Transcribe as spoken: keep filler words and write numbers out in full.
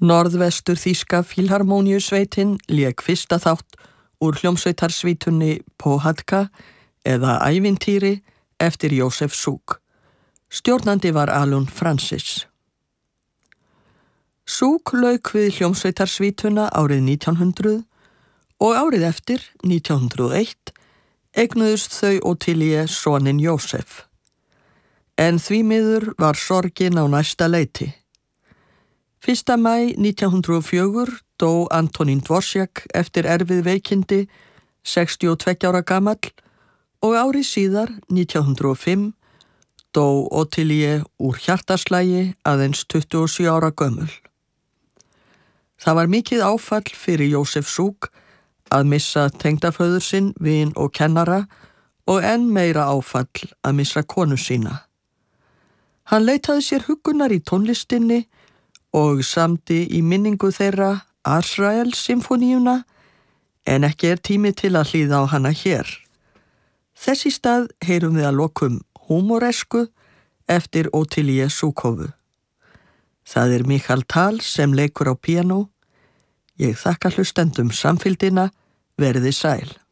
Norðvestur þýska Fílharmóníusveitin lék fyrsta þátt úr hljómsveitarsvítunni Pohádka eða Ævintýri eftir Jósef Suk. Stjórnandi var Alun Francis. Suk lauk við hljómsveitarsvítuna árið nítján hundruð og árið eftir, nítján hundruð og eitt, eignuðust þau Ottilie soninn Jósef. En því miður var sorgin á næsta leiti. fyrsta maí nítján hundruð og fjögur dó Antonín Dvořák eftir erfið veikindi, sextíu og tveggja ára gamall, og árið síðar, nítján hundruð og fimm, dó Ottilie úr hjartaslægi aðeins tuttugu og sjö ára gömul. Það var mikið áfall fyrir Jósef Suk að missa tengdaföður sinn, vin og kennara, og enn meira áfall að missa konu sína. Hann leitaði sér huggunar í tónlistinni og samdi í minningu þeirra Azrael-symfóníuna, en ekki er tími til að hlýða á hana hér. Þess í stað heyrum við að lokum Húmoresku eftir Ottilie Sukovu. Það er Michal Tal sem leikur á píanó. Ég þakka hlustendum samfylgdina, verið sæl.